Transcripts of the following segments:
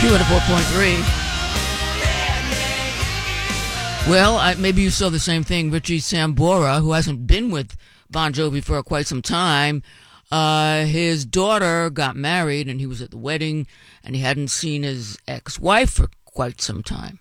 Q104.3. Well, maybe you saw the same thing. Richie Sambora, who hasn't been with Bon Jovi for quite some time, his daughter got married, and he was at the wedding, and he hadn't seen his ex-wife for quite some time.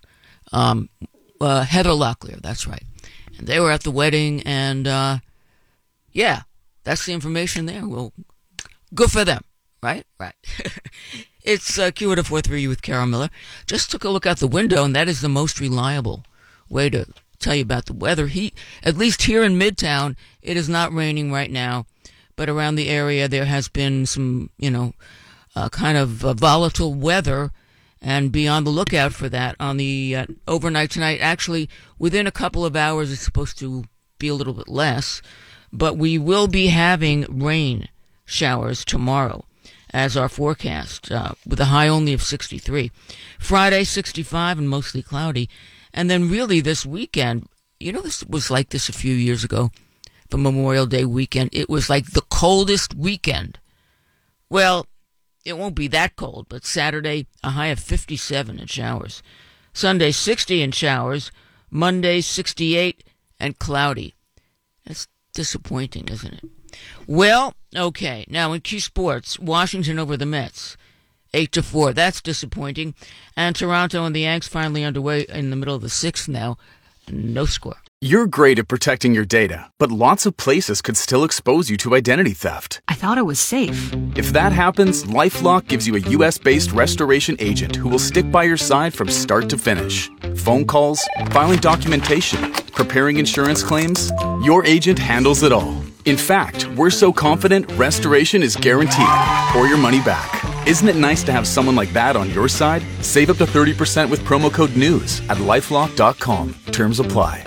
Heather Locklear, that's right. And they were at the wedding, and yeah, that's the information there. Well, good for them, right? Right. It's Q104.3 with Carol Miller. Just took a look out the window, and that is the most reliable way to tell you about the weather. At least here in Midtown, it is not raining right now, but around the area there has been some, kind of volatile weather, and be on the lookout for that on the overnight tonight. Actually, within a couple of hours, it's supposed to be a little bit less, but we will be having rain showers tomorrow as our forecast, with a high only of 63. Friday, 65 and mostly cloudy. And then really this weekend, this was like this a few years ago, for Memorial Day weekend. It was like the coldest weekend. Well, it won't be that cold, but Saturday, a high of 57 and showers. Sunday, 60 and showers. Monday, 68 and cloudy. That's disappointing, isn't it? Well, okay. Now in Q Sports, Washington over the Mets, 8-4. That's disappointing. And Toronto and the Yanks finally underway in the middle of the sixth now. No score. You're great at protecting your data, but lots of places could still expose you to identity theft. I thought it was safe. If that happens, LifeLock gives you a U.S.-based restoration agent who will stick by your side from start to finish. Phone calls, filing documentation, preparing insurance claims, your agent handles it all. In fact, we're so confident restoration is guaranteed or your money back. Isn't it nice to have someone like that on your side? Save up to 30% with promo code NEWS at LifeLock.com. Terms apply.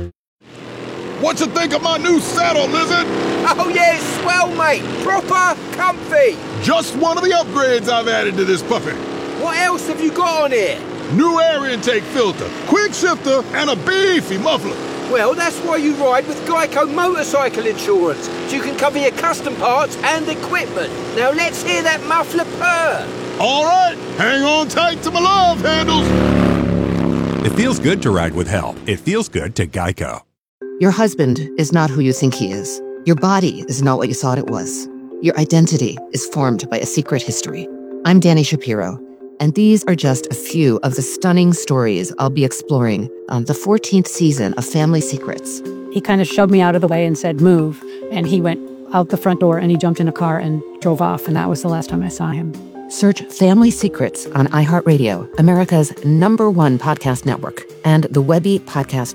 What you think of my new saddle, Lizard? Oh yeah, it's swell, mate. Proper comfy. Just one of the upgrades I've added to this puppy. What else have you got on here? New air intake filter, quick shifter, and a beefy muffler. Well, that's why you ride with Geico Motorcycle Insurance, so you can cover your custom parts and equipment. Now let's hear that muffler purr. All right, hang on tight to my love handles. It feels good to ride with help. It feels good to Geico. Your husband is not who you think he is. Your body is not what you thought it was. Your identity is formed by a secret history. I'm Danny Shapiro, and these are just a few of the stunning stories I'll be exploring on the 14th season of Family Secrets. He kind of shoved me out of the way and said, move. And he went out the front door and he jumped in a car and drove off. And that was the last time I saw him. Search Family Secrets on iHeartRadio, America's #1 podcast network, and the Webby Podcast